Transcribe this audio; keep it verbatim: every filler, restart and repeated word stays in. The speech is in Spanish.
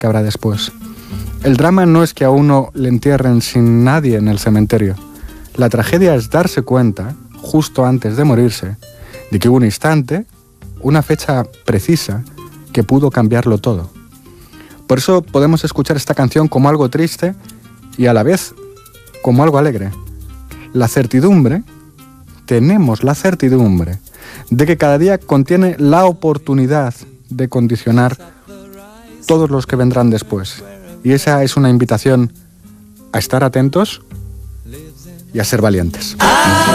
que habrá después. El drama no es que a uno le entierren sin nadie en el cementerio. La tragedia es darse cuenta, justo antes de morirse, de que hubo un instante, una fecha precisa, que pudo cambiarlo todo. Por eso podemos escuchar esta canción como algo triste y a la vez como algo alegre. La certidumbre, tenemos la certidumbre de que cada día contiene la oportunidad de condicionar todos los que vendrán después. Y esa es una invitación a estar atentos y a ser valientes.